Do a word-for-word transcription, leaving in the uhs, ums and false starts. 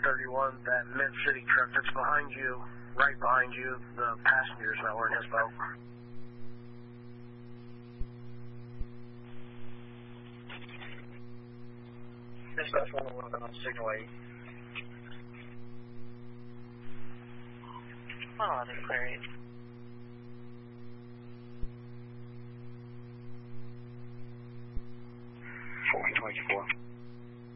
thirty-one, that Mid-City truck that's behind you, right behind you, the passenger's not wearing his belt. Dispatch one oh one on signal eight. Oh, that's great. four twenty-four.